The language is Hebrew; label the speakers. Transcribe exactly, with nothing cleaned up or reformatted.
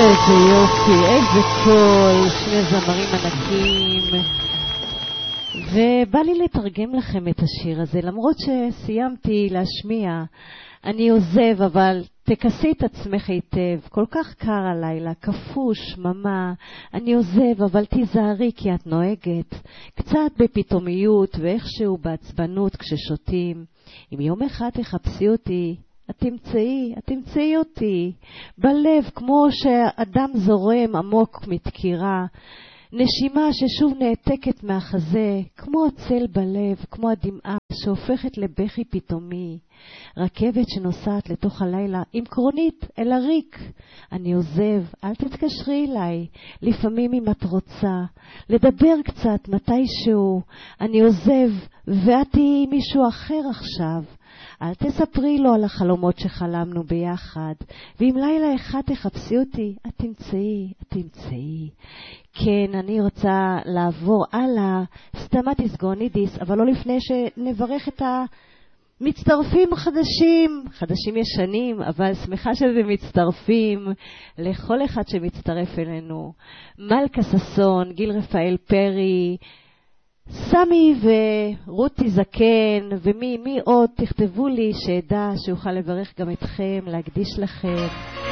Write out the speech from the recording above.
Speaker 1: איזה יופי, איזה קול, שני זמרים ענקים. ובא לי לתרגם לכם את השיר הזה, למרות שסיימתי להשמיע. אני עוזב, אבל תכסי את עצמך היטב, כל כך קר הלילה, כפוש, שממה. אני עוזב, אבל תיזהרי כי את נוהגת, קצת בפתאומיות ואיכשהו בעצבנות כששותים. אם יום אחד תחפשי אותי, את תמצאי, את תמצאי אותי, בלב כמו שאדם זורם עמוק מתקירה, נשימה ששוב נעתקת מהחזה, כמו הצל בלב, כמו הדמעה שהופכת לבכי פתאומי, רכבת שנוסעת לתוך הלילה עם קרונית אל הריק. אני עוזב, אל תתקשרי אליי, לפעמים אם את רוצה, לדבר קצת מתישהו. אני עוזב, ואת תהיי מישהו אחר עכשיו. אל תספרי לו על החלומות שחלמנו ביחד, ואם לילה אחד תחפשי אותי, את תמצאי, את תמצאי. כן, אני רוצה לעבור הלאה, סתמת איסגונידיס, אבל לא לפני שנברך את המצטרפים חדשים, חדשים ישנים, אבל שמחה שזה מצטרפים, לכל אחד שמצטרף אלינו. מלכה ששון, גיל רפאל פרי, סמי ורותי זקן, ומי מי עוד תכתבו לי שידע שאוכל לברך גם אתכם, להקדיש לכם.